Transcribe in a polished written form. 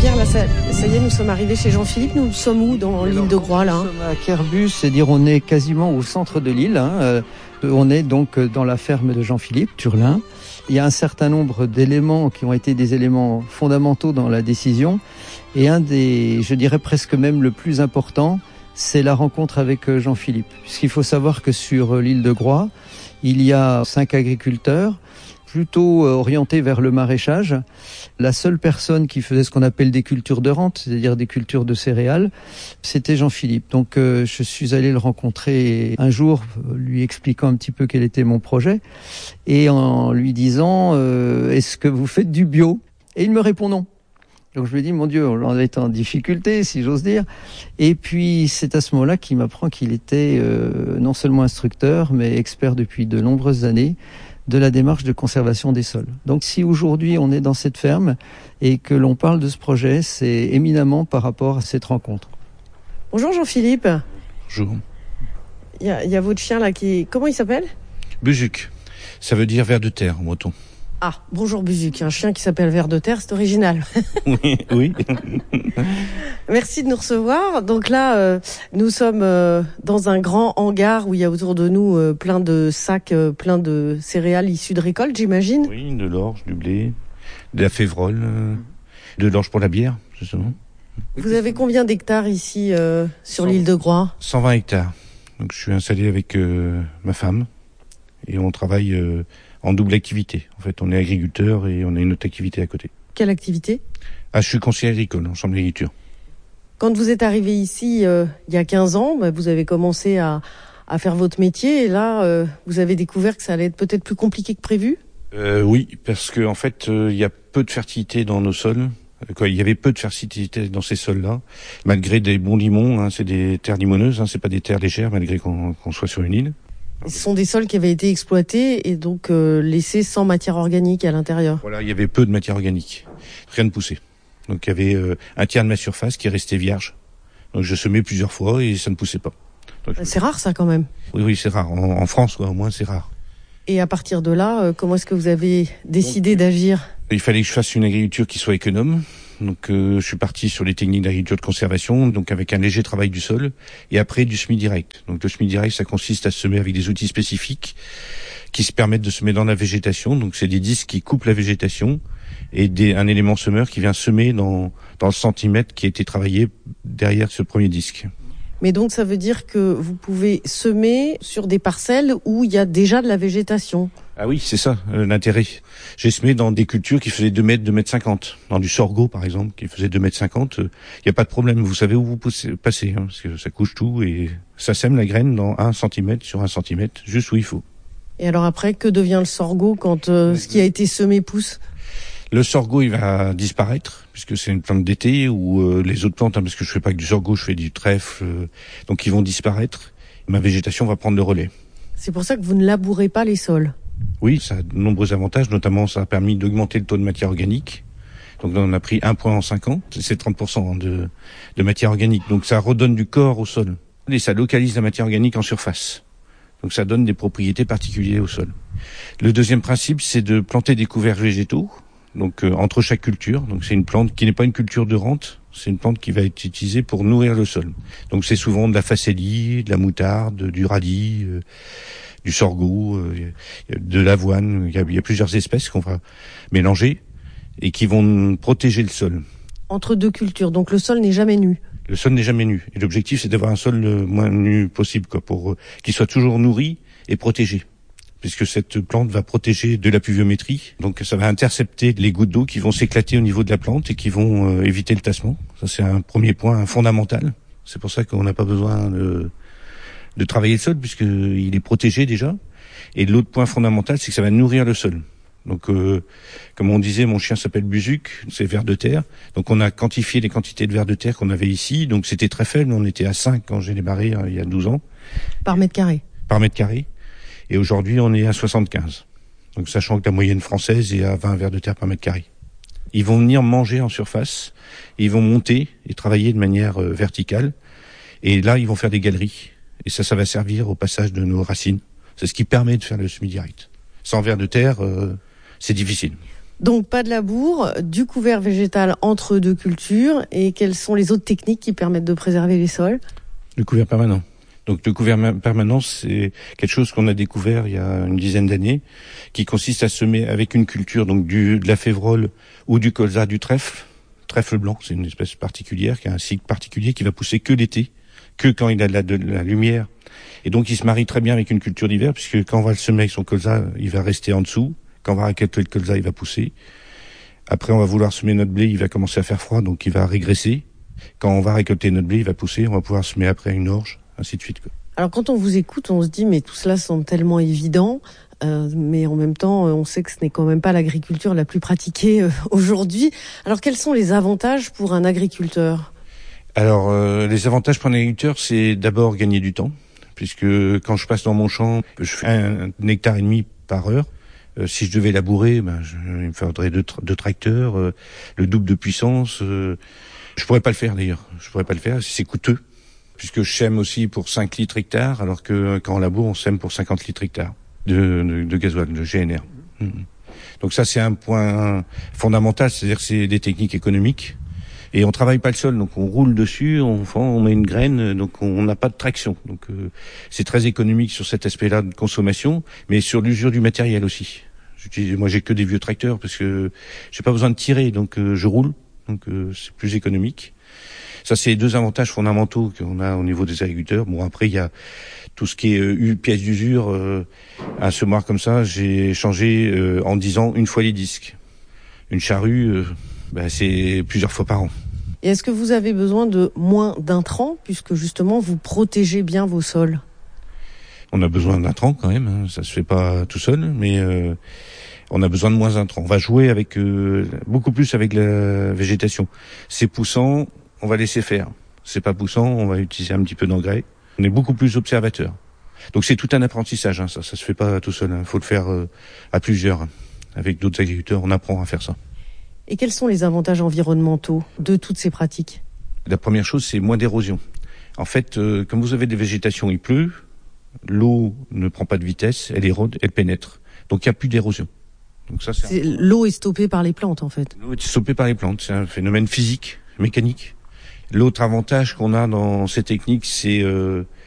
Pierre, là, ça y est, nous sommes arrivés chez Jean-Philippe. Nous sommes où dans l'île de Groix, là? Nous sommes à Kerbus, c'est-à-dire on est quasiment au centre de l'île. On est donc dans la ferme de Jean-Philippe, Turlin. Il y a un certain nombre d'éléments qui ont été des éléments fondamentaux dans la décision. Et un des, je dirais presque même le plus important, c'est la rencontre avec Jean-Philippe. Puisqu'il faut savoir que sur l'île de Groix, il y a 5 agriculteurs, plutôt orientés vers le maraîchage. La seule personne qui faisait ce qu'on appelle des cultures de rente, c'est-à-dire des cultures de céréales, c'était Jean-Philippe. Donc je suis allé le rencontrer un jour, lui expliquant un petit peu quel était mon projet, et en lui disant est-ce que vous faites du bio? Et il me répond non. Donc je lui dis, mon Dieu, on est en difficulté, si j'ose dire. Et puis c'est à ce moment-là qu'il m'apprend qu'il était non seulement instructeur, mais expert depuis de nombreuses années de la démarche de conservation des sols. Donc si aujourd'hui on est dans cette ferme et que l'on parle de ce projet, c'est éminemment par rapport à cette rencontre. Bonjour Jean-Philippe. Bonjour. Il y a votre chien là qui... Comment il s'appelle? Buzuc. Ça veut dire ver de terre en breton. Ah, bonjour Buzuc, un chien qui s'appelle ver de terre, c'est original. Oui. Merci de nous recevoir. Donc là, nous sommes dans un grand hangar où il y a autour de nous plein de sacs, plein de céréales issues de récoltes, j'imagine. Oui, de l'orge, du blé, de la févrole, de l'orge pour la bière, justement. Vous avez combien d'hectares ici sur l'île de Groix? 120 hectares. Donc je suis installé avec ma femme et on travaille en double activité. En fait, on est agriculteur et on a une autre activité à côté. Quelle activité? Je suis conseiller agricole en chambre d'agriculture. Quand vous êtes arrivé ici il y a 15 ans, vous avez commencé à faire votre métier et là, vous avez découvert que ça allait être peut-être plus compliqué que prévu? Oui, parce que en fait, il y a peu de fertilité dans nos sols. Il y avait peu de fertilité dans ces sols-là, malgré des bons limons. C'est des terres limoneuses, c'est pas des terres légères, malgré qu'on soit sur une île. Ce sont des sols qui avaient été exploités et donc laissés sans matière organique à l'intérieur. Voilà, il y avait peu de matière organique, rien ne poussait. Donc il y avait un tiers de ma surface qui restait vierge. Donc je semais plusieurs fois et ça ne poussait pas. Donc, c'est rare ça quand même. Oui, c'est rare. En France, au moins, c'est rare. Et à partir de là, comment est-ce que vous avez décidé d'agir? Il fallait que je fasse une agriculture qui soit économe. Donc je suis parti sur les techniques d'agriculture de conservation, donc avec un léger travail du sol, et après du semis direct. Donc le semis direct, ça consiste à semer avec des outils spécifiques qui se permettent de semer dans la végétation. Donc c'est des disques qui coupent la végétation et un élément semeur qui vient semer dans le centimètre qui a été travaillé derrière ce premier disque. Mais donc ça veut dire que vous pouvez semer sur des parcelles où il y a déjà de la végétation? Ah oui, c'est ça l'intérêt. J'ai semé dans des cultures qui faisaient 2 mètres, 2 mètres 50. Dans du sorgho, par exemple, qui faisait 2 mètres 50. Il n'y a pas de problème. Vous savez où vous passez, parce que ça couche tout et ça sème la graine dans 1 centimètre sur 1 centimètre, juste où il faut. Et alors après, que devient le sorgho quand ce qui a été semé pousse? Le sorgho, il va disparaître, puisque c'est une plante d'été, ou les autres plantes, parce que je fais pas que du sorgho, je fais du trèfle, donc ils vont disparaître. Ma végétation va prendre le relais. C'est pour ça que vous ne labourez pas les sols? Oui, ça a de nombreux avantages, notamment ça a permis d'augmenter le taux de matière organique. Donc là, on a pris 1 point en 5 ans, c'est 30% de matière organique. Donc ça redonne du corps au sol. Et ça localise la matière organique en surface. Donc ça donne des propriétés particulières au sol. Le deuxième principe, c'est de planter des couverts végétaux. Donc entre chaque culture, donc c'est une plante qui n'est pas une culture de rente, c'est une plante qui va être utilisée pour nourrir le sol. Donc c'est souvent de la facélie, de la moutarde, du radis, du sorgho, de l'avoine. Il y a plusieurs espèces qu'on va mélanger et qui vont protéger le sol. Entre deux cultures, donc le sol n'est jamais nu? Le sol n'est jamais nu. Et l'objectif, c'est d'avoir un sol le moins nu possible, pour qu'il soit toujours nourri et protégé. Puisque cette plante va protéger de la pluviométrie. Donc ça va intercepter les gouttes d'eau qui vont s'éclater au niveau de la plante et qui vont éviter le tassement. Ça, c'est un premier point fondamental. C'est pour ça qu'on n'a pas besoin de travailler le sol, puisqu'il est protégé déjà. Et l'autre point fondamental, c'est que ça va nourrir le sol. Donc, comme on disait, mon chien s'appelle Buzuc, c'est ver de terre. Donc on a quantifié les quantités de ver de terre qu'on avait ici. Donc c'était très faible, on était à 5 quand j'ai démarré il y a 12 ans. Par mètre carré? Par mètre carré. Et aujourd'hui, on est à 75. Donc, sachant que la moyenne française est à 20 vers de terre par mètre carré. Ils vont venir manger en surface, et ils vont monter et travailler de manière verticale. Et là, ils vont faire des galeries. Et ça va servir au passage de nos racines. C'est ce qui permet de faire le semi-direct. Sans vers de terre, c'est difficile. Donc pas de labour, du couvert végétal entre deux cultures. Et quelles sont les autres techniques qui permettent de préserver les sols? Le couvert permanent. Donc le couvert permanent, c'est quelque chose qu'on a découvert il y a une dizaine d'années, qui consiste à semer avec une culture, donc de la févrole ou du colza, du trèfle blanc. C'est une espèce particulière qui a un cycle particulier qui va pousser que l'été, que quand il a de la lumière. Et donc il se marie très bien avec une culture d'hiver, puisque quand on va le semer avec son colza, il va rester en dessous. Quand on va récolter le colza, il va pousser. Après, on va vouloir semer notre blé, il va commencer à faire froid, donc il va régresser. Quand on va récolter notre blé, il va pousser, on va pouvoir semer après une orge, ainsi de suite, quoi. Alors quand on vous écoute, on se dit mais tout cela semble tellement évident, mais en même temps on sait que ce n'est quand même pas l'agriculture la plus pratiquée aujourd'hui. Alors quels sont les avantages pour un agriculteur? Alors les avantages pour un agriculteur, c'est d'abord gagner du temps, puisque quand je passe dans mon champ, je fais 1,5 hectare par heure. Si je devais labourer, il me faudrait deux tracteurs, le double de puissance. Je pourrais pas le faire d'ailleurs. Je pourrais pas le faire, c'est coûteux. Puisque je sème aussi pour 5 litres hectare, alors que quand on laboure, on sème pour 50 litres hectare de gasoil, de GNR. Donc ça, c'est un point fondamental, c'est-à-dire que c'est des techniques économiques. Et on travaille pas le sol, donc on roule dessus, on met une graine, donc on n'a pas de traction. Donc c'est très économique sur cet aspect-là de consommation, mais sur l'usure du matériel aussi. Moi, j'ai que des vieux tracteurs parce que j'ai pas besoin de tirer, donc je roule, donc c'est plus économique. Ça, c'est les deux avantages fondamentaux qu'on a au niveau des agriculteurs. Bon, après, il y a tout ce qui est pièces d'usure. Un semoir comme ça, j'ai changé en 10 ans une fois les disques. Une charrue, c'est plusieurs fois par an. Et est-ce que vous avez besoin de moins d'intrants, puisque justement vous protégez bien vos sols? On a besoin d'intrants quand même, hein. Ça se fait pas tout seul, mais on a besoin de moins d'intrants. On va jouer avec beaucoup plus avec la végétation. C'est poussant, on va laisser faire. C'est pas poussant, on va utiliser un petit peu d'engrais. On est beaucoup plus observateur. Donc c'est tout un apprentissage, hein. Ça se fait pas tout seul, hein. Faut le faire à plusieurs. Avec d'autres agriculteurs, on apprend à faire ça. Et quels sont les avantages environnementaux de toutes ces pratiques? La première chose, c'est moins d'érosion. En fait, comme vous avez des végétations, il pleut, l'eau ne prend pas de vitesse, elle érode, elle pénètre. Donc il n'y a plus d'érosion. Donc ça, l'eau est stoppée par les plantes, en fait. L'eau est stoppée par les plantes, c'est un phénomène physique, mécanique. L'autre avantage qu'on a dans ces techniques, c'est